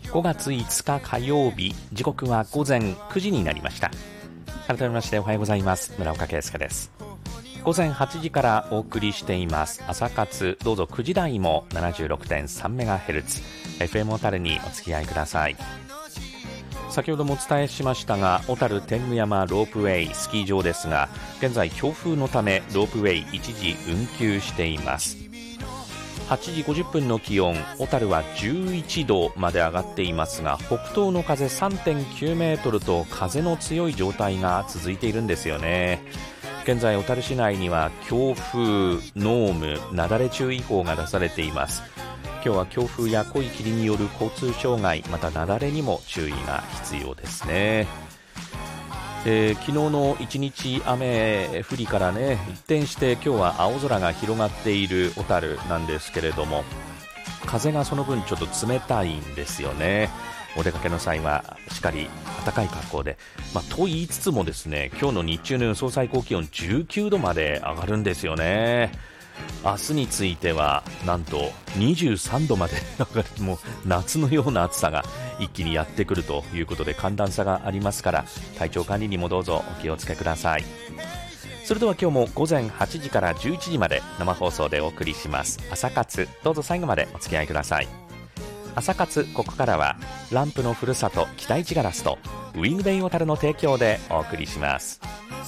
5月5日火曜日、時刻は午前9時になりました。改めましておはようございます。村岡圭介です。午前8時からお送りしています朝活、どうぞ9時台も 76.3MHz FM 小樽にお付き合いください。先ほどもお伝えしましたが、小樽天狗山ロープウェイスキー場ですが、現在強風のためロープウェイ一時運休しています。8時50分の気温、小樽は11度まで上がっていますが、北東の風 3.9 メートルと風の強い状態が続いているんですよね。現在小樽市内には強風、濃霧、雪崩注意報が出されています。今日は強風や濃い霧による交通障害、また雪崩にも注意が必要ですね。昨日の一日雨降りからね、一転して今日は青空が広がっている小樽なんですけれども、風がその分ちょっと冷たいんですよね。お出かけの際はしっかり暖かい格好で、と言いつつもですね、今日の日中の予想最高気温19度まで上がるんですよね。明日についてはなんと23度まで上がる、もう夏のような暑さが一気にやってくるということで、寒暖差がありますから、体調管理にもどうぞお気をつけください。それでは今日も午前8時から11時まで生放送でお送りします朝活、どうぞ最後までお付き合いください。朝活、ここからはランプのふるさと北市ガラスとウィングベイ小樽の提供でお送りします。